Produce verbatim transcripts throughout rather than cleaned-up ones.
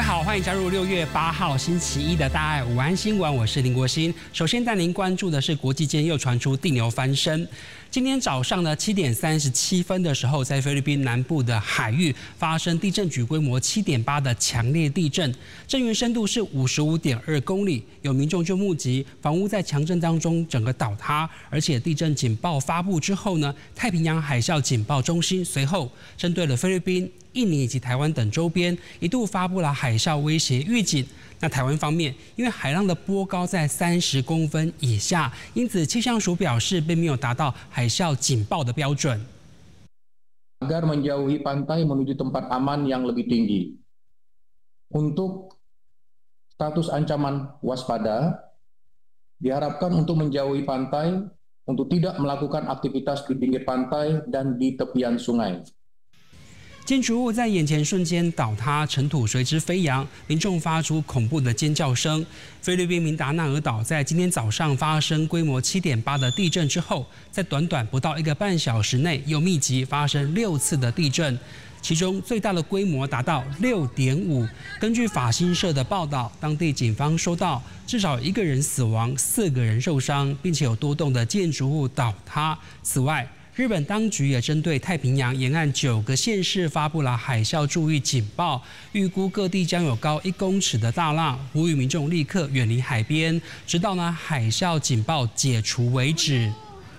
好，欢迎加入六月八号星期一的大爱午安新闻，我是林国兴。首先带您关注的是国际间又传出地牛翻身。今天早上呢七点三十七分的时候，在菲律宾南部的海域发生地震局规模七点八的强烈地震，震源深度是五十五点二公里。有民众就目击房屋在强震当中整个倒塌，而且地震警报发布之后呢，太平洋海啸警报中心随后针对了菲律宾、印尼以及台湾等周边一度发布了海啸威胁预警。那台湾方面，因为海浪的波高在三十公分以下，因此气象署表示并没有达到海啸警报的标准。 Agar menjauhi pantai menuju tempat aman yang lebih tinggi. Untuk status ancaman waspada, diharapkan untuk menjauhi pantai, untuk tidak melakukan aktivitas di pinggir pantai dan di tepian sungai. 建筑物在眼前瞬间倒塌，尘土随之飞扬，民众发出恐怖的尖叫声。菲律宾明达纳尔岛在今天早上发生规模七点八的地震之后，在短短不到一个半小时内，又密集发生六次的地震，其中最大的规模达到六点五。根据法新社的报道，当地警方说到至少一个人死亡，四个人受伤，并且有多栋的建筑物倒塌。此外，日本当局也针对太平洋沿岸九个县市发布了海啸注意警报，预估各地将有高一公尺的大浪，呼吁民众立刻远离海边，直到呢海啸警报解除为止。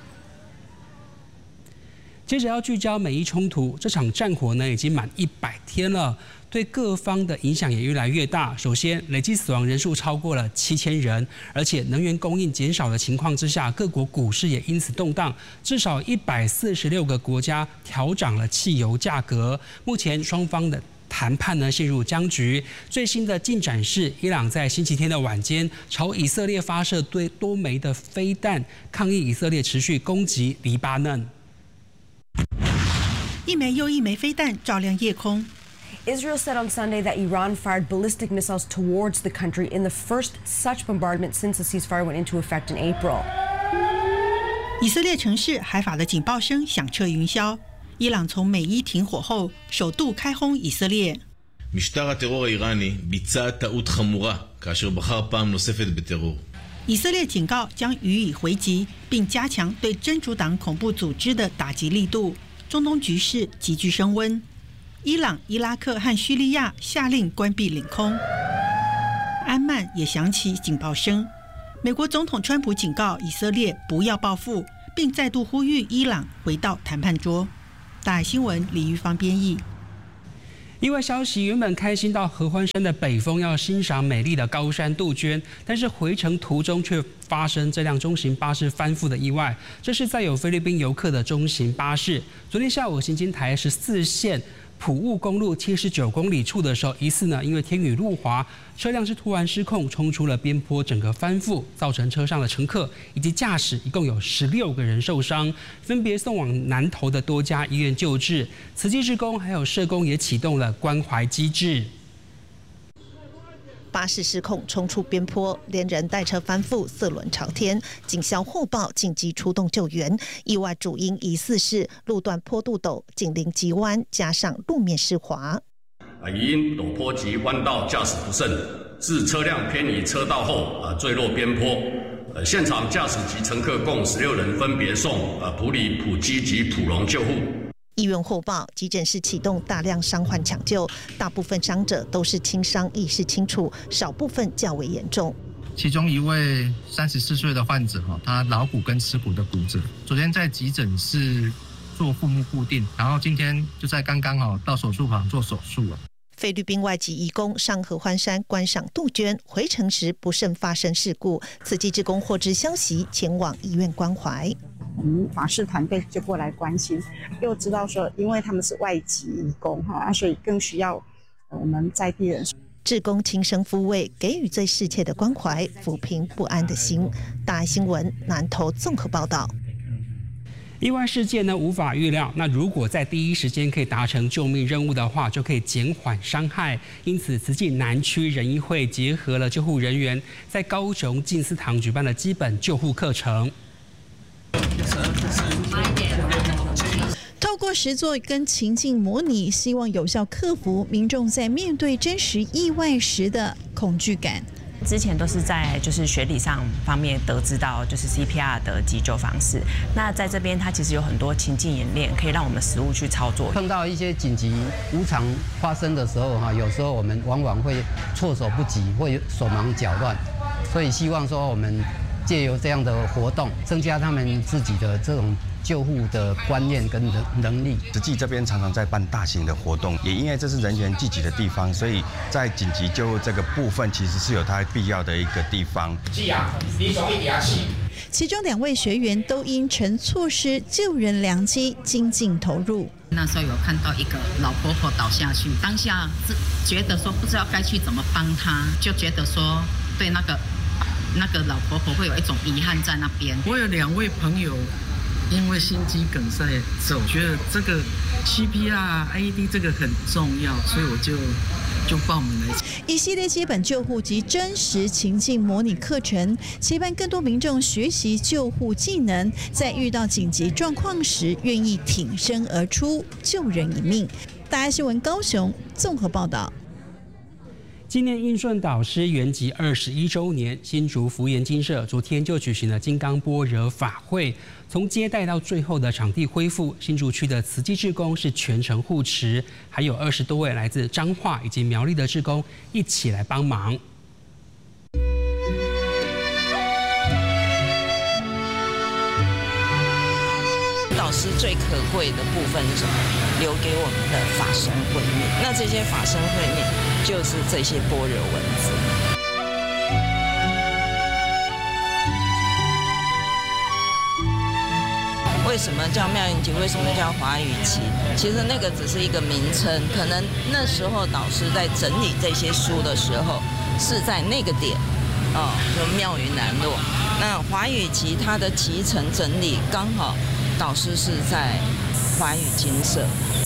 接着要聚焦美伊冲突，这场战火呢已经满一百天了，对各方的影响也越来越大。首先，累计死亡人数超过了七千人，而且能源供应减少的情况之下，各国股市也因此动荡，至少一百四十六个国家调涨了汽油价格。目前双方的谈判呢陷入僵局。最新的进展是，伊朗在星期天的晚间朝以色列发射对多枚的飞弹，抗议以色列持续攻击黎巴嫩。 一枚又一枚飞弹照亮夜空。 Israel said on Sunday that Iran fired ballistic missiles towards the country in the first such bombardment since the ceasefire went into effect in April. 以色列城市海法的警报声响彻云霄。伊朗从美伊停火后，首度开轰以色列。 משטר הטרור האיראני ביצע טעות חמורה כאשר בחר פעם נוספת בטרור. 以色列警告将予以回击，并加强对真主党恐怖组织的打击力度。中东局势急剧升温，伊朗、伊拉克和叙利亚下令关闭领空，安曼也响起警报声。美国总统川普警告以色列不要报复，并再度呼吁伊朗回到谈判桌。大爱新闻李玉芳编译。 意外消息，原本开心到合欢山的北峰要欣赏美丽的高山杜鹃，但是回程途中却发生这辆中型巴士翻覆的意外。这是载有菲律宾游客的中型巴士，昨天下午行经台十四线埔务公路七十九公里处的时候，疑似呢因为天雨路滑，车辆是突然失控冲出了边坡，整个翻覆，造成车上的乘客以及驾驶一共有十六个人受伤，分别送往南投的多家医院救治。慈济志工还有社工也启动了关怀机制。 巴士失控冲出边坡，连人带车翻覆，四轮朝天。警消获报，紧急出动救援。意外主因疑似是路段坡度陡，紧邻急弯，加上路面湿滑。 啊，因陡坡及弯道驾驶不慎，致车辆偏离车道后啊坠落边坡。呃，现场驾驶及乘客共十六人，分别送啊埔里、埔基及埔龙救护。 医院获报，急诊室启动大量伤患抢救，大部分伤者都是轻伤，意识清楚，少部分较为严重。 其中一位三十四岁的患者，他桡骨跟耻骨的骨折，昨天在急诊室做腹部固定，然后今天就在刚刚到手术房做手术了。 菲律宾外籍移工上合欢山观赏杜鹃，回程时不慎发生事故，慈济志工获知消息，前往医院关怀。 我们法事团队就过来关心，又知道说，因为他们是外籍移工哈，所以更需要我们在地人。 志工亲身抚慰，给予最深切的关怀，抚平不安的心。大爱新闻南投综合报道。 意外事件呢无法预料，那如果在第一时间可以达成救命任务的话，就可以减缓伤害。因此，慈济南区仁医会结合了救护人员，在高雄静思堂举办了基本救护课程。 透过实作跟情境模拟，希望有效克服民众在面对真实意外时的恐惧感。 之前都是在就是学理上方面得知到就是 C P R 的急救方式，那在这边它其实有很多情境演练，可以让我们实务去操作。 碰到一些紧急无常发生的时候哈，有时候我们往往会措手不及，会手忙脚乱，所以希望说我们借由这样的活动，增加他们自己的这种救护的观念跟能力。 实际这边常常在办大型的活动，也因为这是人员聚集的地方，所以在紧急救护这个部分，其实是有它必要的一个地方。 其中两位学员都因曾错失救人良机，精进投入。 那时候有看到一个老婆婆倒下去，当下是觉得说不知道该去怎么帮她，就觉得说对那个那个老婆婆会有一种遗憾在那边。 我有两位朋友因为心肌梗塞走，觉得这个 C P R、I E D 这个很重要，所以我就就报名了。 一系列基本救护及真实情境模拟课程，期盼更多民众学习救护技能，在遇到紧急状况时，愿意挺身而出，救人一命。大爱新闻高雄综合报道。 纪念应顺导师圆寂二十一周年，新竹福研精舍昨天就举行了金刚般若法会。从接待到最后的场地恢复，新竹区的慈济志工是全程护持，还有二十多位来自彰化以及苗栗的志工一起来帮忙。 导师最可贵的部分是什么？留给我们的法身慧命。那这些法身慧命就是这些般若文字。为什么叫妙云集？为什么叫华语集？其实那个只是一个名称，可能那时候导师在整理这些书的时候，是在那个点，哦，就妙云南落。那华语集它的集成整理刚好。导师是在华语精舍。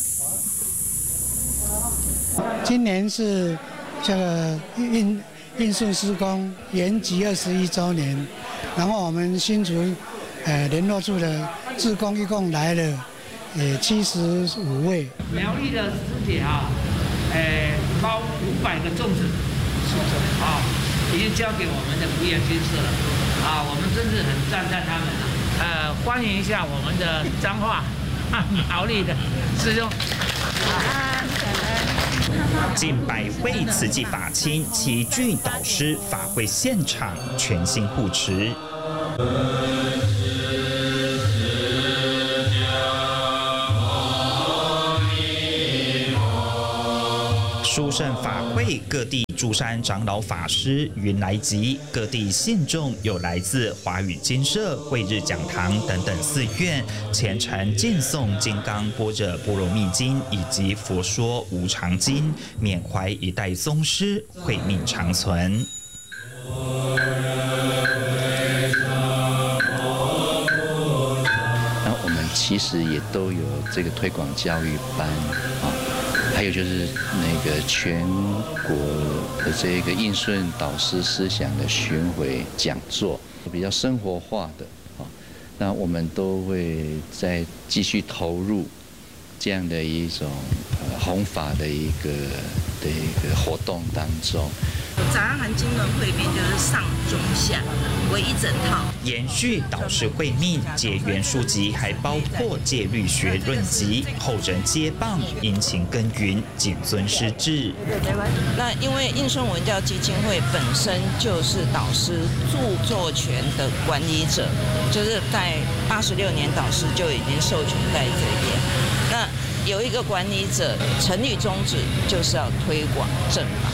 今年是这个应应顺施工圆寂二十一周年，然后我们新竹呃联络处的志工一共来了呃七十五位。 苗栗的师姐啊，呃包五百个粽子，啊，已经交给我们的福研精舍了，啊，我们真是很赞叹他们啊。呃，欢迎一下我们的彰化、苗栗的师兄。 近百位慈济法亲齐聚导师法会现场，全心护持。殊胜法会，各地诸山长老法师云来集，各地信众有来自华语精舍、慧日讲堂等等寺院，虔诚敬诵金刚般若波罗蜜经以及佛说无常经，缅怀一代宗师，慧命长存。 然后我们其实也都有这个推广教育班啊。还有就是那个全国的这个应顺导师思想的巡回讲座，比较生活化的啊，那我们都会再继续投入这样的一种呃弘法的一个的一个活动当中。 早上含经轮汇编就是上中下为一整套， 延续导师慧命结缘书籍，还包括戒律学论集，后人接棒，殷勤耕耘，谨遵师制。 那因为应顺文教基金会本身就是导师著作权的管理者，就是在八十六年导师就已经授权在这边。那有一个管理者，成立宗旨就是要推广正法。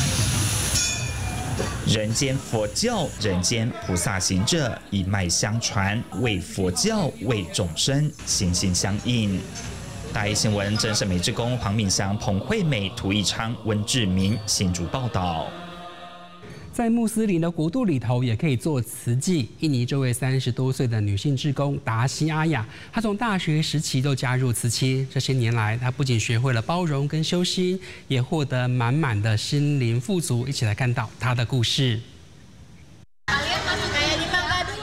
人间佛教，人间菩萨行者，一脉相传，为佛教，为众生，心心相印。大爱新闻真善美志工黄敏祥、彭惠美、涂义昌、温志明新竹报道。 在穆斯林的国度里头，也可以做慈济。印尼这位三十多岁的女性志工达西阿雅，她从大学时期就加入慈济。这些年来，她不仅学会了包容跟修心，也获得满满的心灵富足。一起来看到她的故事。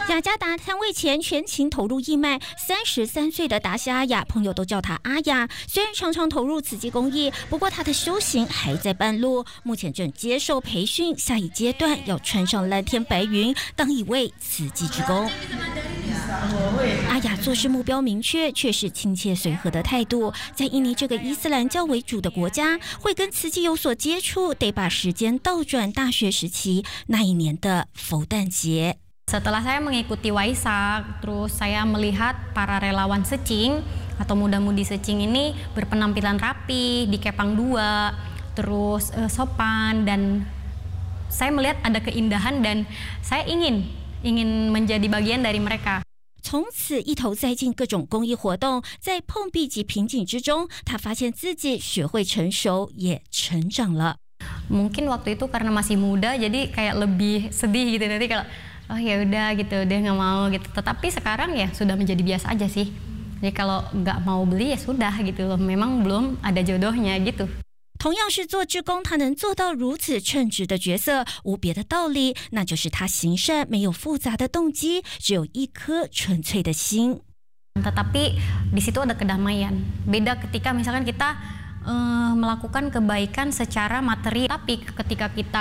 雅加达摊位前全情投入义卖，三十三岁的达西阿雅，朋友都叫她阿雅。虽然常常投入慈济公益，不过她的修行还在半路，目前正接受培训，下一阶段要穿上蓝天白云，当一位慈济志工。阿雅做事目标明确，却是亲切随和的态度。在印尼这个伊斯兰教为主的国家，会跟慈济有所接触，得把时间倒转大学时期那一年的佛诞节。 Setelah saya mengikuti Waisak, terus saya melihat para relawan secing atau muda-mudi secing ini berpenampilan rapi di kepang dua, terus uh, sopan, dan saya melihat ada keindahan dan saya ingin ingin menjadi bagian dari mereka. 从此一头栽进各种公益活动，在碰壁及瓶颈之中，他发现自己学会成熟，也成长了。 Mungkin waktu itu karena masih muda, jadi kayak lebih sedih gitu nanti kalau oh ya udah gitu, dia nggak mau gitu. Tetapi sekarang ya sudah menjadi biasa aja sih. Jadi kalau nggak mau beli ya sudah gitu loh. Memang belum ada jodohnya gitu. 同样是做志工，他能做到如此称职的角色，无别的道理，那就是他行善没有复杂的动机，只有一颗纯粹的心。 Tetapi di situ ada kedamaian. Beda ketika misalkan kita uh, melakukan kebaikan secara materi, tapi ketika kita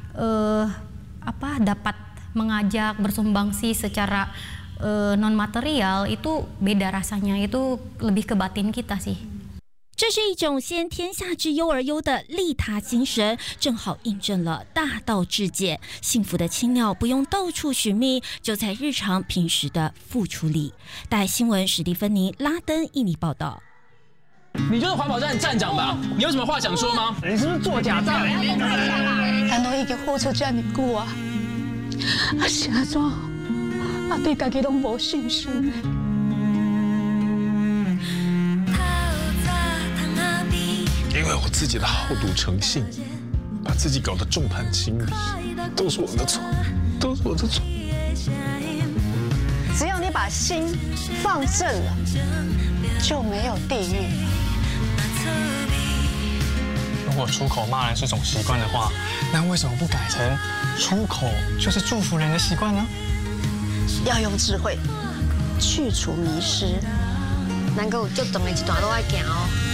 uh, apa dapat mengajak bersumbangsi secara uh, non material, itu beda rasanya, itu lebih ke batin kita sih. 这是一种先天下之忧而忧的利他精神，正好印证了大道至简。幸福的青鸟不用到处寻觅，就在日常平时的付出里。带新闻史蒂芬妮拉登印尼报道。 你就是环保站站长吧？你有什么话想说吗？你是不是做假账？ 咱都已经付出这么久啊，啊是安怎？啊对家己拢无信心。 因为我自己的好赌成性，把自己搞得众叛亲离，都是我的错，都是我的错。 只要你把心放正了，就没有地狱了。 如果出口骂人是种习惯的话，那为什么不改成出口就是祝福人的习惯呢？ 要用智慧去除迷失。 咱阁有足长的一段路要行哦。